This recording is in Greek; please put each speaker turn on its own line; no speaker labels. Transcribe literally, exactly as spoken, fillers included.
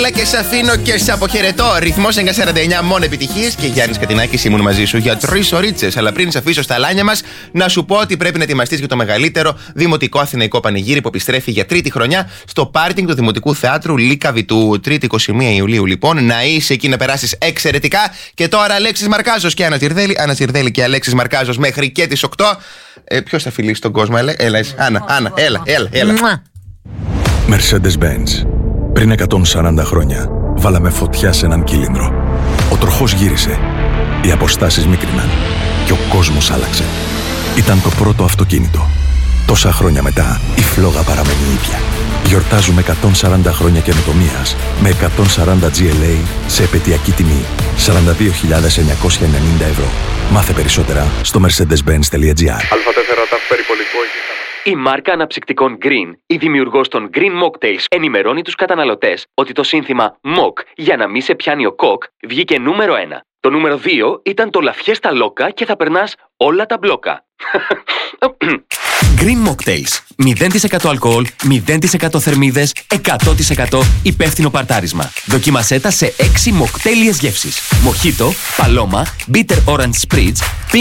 Έλα και σε αφήνω και σε αποχαιρετώ. Ρυθμός εννιά σαράντα εννιά, μόνο επιτυχίες. Και Γιάννης Κατινάκης ήμουν μαζί σου για τρεις ωρίτσες. Αλλά πριν σε αφήσω στα λάνια μας, να σου πω ότι πρέπει να ετοιμαστείς για το μεγαλύτερο δημοτικό αθηναϊκό πανηγύρι που επιστρέφει για τρίτη χρονιά στο πάρκινγκ του Δημοτικού Θεάτρου Λίκα Βητού. Τρίτη είκοσι μία Ιουλίου, λοιπόν. Να είσαι εκεί να περάσεις εξαιρετικά. Και τώρα Αλέξης Μαρκάζος και Άννα Τσιρδέλη. Άννα Τσιρδέλη και Αλέξης Μαρκάζος μέχρι και τις οκτώ. Ε, Ποιος θα φιλήσει τον κόσμο, έλα, έλα, Άννα, Άννα, έλα, έλα, έλα.
Mercedes-Benz. Πριν εκατόν σαράντα χρόνια, βάλαμε φωτιά σε έναν κύλινδρο. Ο τροχός γύρισε, οι αποστάσεις μίκριναν και ο κόσμος άλλαξε. Ήταν το πρώτο αυτοκίνητο. Τόσα χρόνια μετά, η φλόγα παραμένει ίδια. Γιορτάζουμε εκατόν σαράντα χρόνια καινοτομίας με εκατόν σαράντα τζι ελ έι σε επαιτειακή τιμή σαράντα δύο χιλιάδες εννιακόσια ενενήντα ευρώ. Μάθε περισσότερα στο mercedes benz τελεία gr.
Α τέσσερα ταφ περιπολικό.
Η μάρκα αναψυκτικών Green, η δημιουργός των Green Mocktails, ενημερώνει τους καταναλωτές ότι το σύνθημα Mock για να μη σε πιάνει ο κοκ βγήκε νούμερο ένα. Το νούμερο δύο ήταν το Λαφιέστα Λόκα και θα περνάς όλα τα μπλόκα.
Green Mocktails. μηδέν τοις εκατό αλκοόλ, μηδέν τοις εκατό θερμίδες, εκατό τοις εκατό υπεύθυνο παρτάρισμα. Δοκίμασέ τα σε έξι μοκτέλιες γεύσεις. Μοχίτο, παλώμα, bitter orange spritz,